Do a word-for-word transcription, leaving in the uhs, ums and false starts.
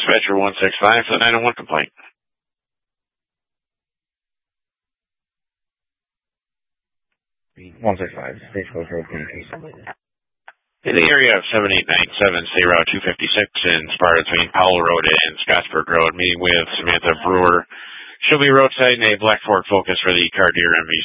dispatcher one six five for the nine one one complaint. one six five, Stagecoach Road Communication. In the area of seven eight nine seven, State Route two fifty-six in Sparta between Powell Road and Scottsburg Road, meeting with Samantha Brewer. She'll be roadside in a black Ford Focus for the car dealer M V